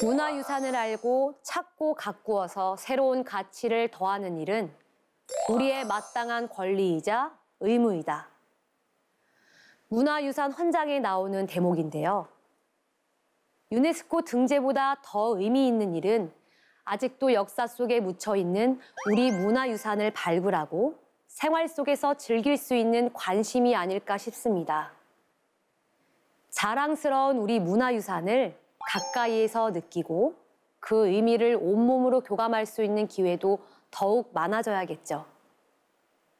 문화유산을 알고 찾고 가꾸어서 새로운 가치를 더하는 일은 우리의 마땅한 권리이자 의무이다. 문화유산 헌장에 나오는 대목인데요. 유네스코 등재보다 더 의미 있는 일은 아직도 역사 속에 묻혀있는 우리 문화유산을 발굴하고 생활 속에서 즐길 수 있는 관심이 아닐까 싶습니다. 자랑스러운 우리 문화유산을 가까이에서 느끼고 그 의미를 온몸으로 교감할 수 있는 기회도 더욱 많아져야겠죠.